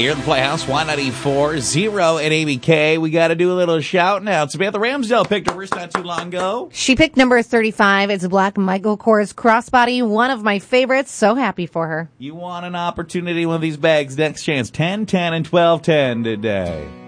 here in the Playhouse, Y94.0 and ABK. We got to do a little shouting out. Samantha Ramsdell picked a verse not too long ago. She picked number 35. It's Black Michael Kors Crossbody, one of my favorites. So happy for her. You want an opportunity, one of these bags. Next chance, 10, 10, and 12, 10 today.